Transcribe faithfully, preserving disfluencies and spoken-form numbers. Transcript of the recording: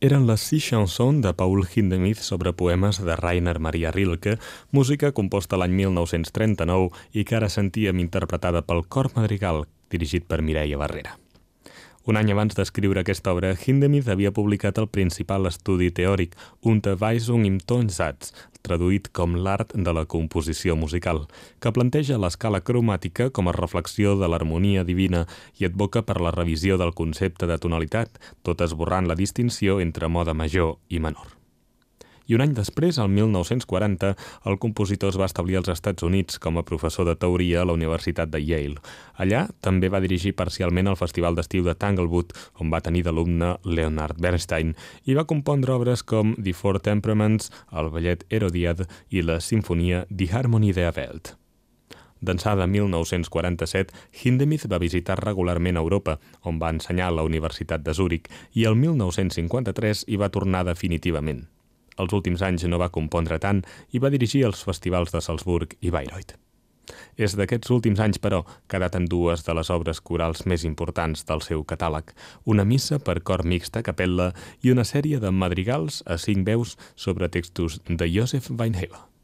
eren les sis chansons de Paul Hindemith sobre poemes de Rainer Maria Rilke, música composta l'any mil nou-cents trenta-nou i que ara sentíem interpretada pel Cor Madrigal, dirigit per Mireia Barrera. Un any abans d'escriure aquesta obra, Hindemith havia publicat el principal estudi teòric, Unterweisung im Tonsatz, traduït com l'art de la composició musical, que planteja l'escala cromàtica com a reflexió de l'harmonia divina i advoca per la revisió del concepte de tonalitat, tot esborrant la distinció entre mode major i menor. I un any després, el mil nou-cents quaranta, el compositor es va establir als Estats Units com a professor de teoria a la Universitat de Yale. Allà també va dirigir parcialment el Festival d'Estiu de Tanglewood, on va tenir d'alumne Leonard Bernstein, i va compondre obres com The Four Temperaments, el ballet Herodiad i la sinfonia Die Harmonie der Welt. D'ençà de mil nou-cents quaranta-set, Hindemith va visitar regularment Europa, on va ensenyar a la Universitat de Zúrich, i el mil nou-cents cinquanta-tres hi va tornar definitivament. Els últims anys no va compondre tant i va dirigir els festivals de Salzburg i Bayreuth. És d'aquests últims anys, però, que daten dues de les obres corals més importants del seu catàleg, una missa per cor mixt a capella i una sèrie de madrigals a cinc veus sobre textos de Joseph Weinheber.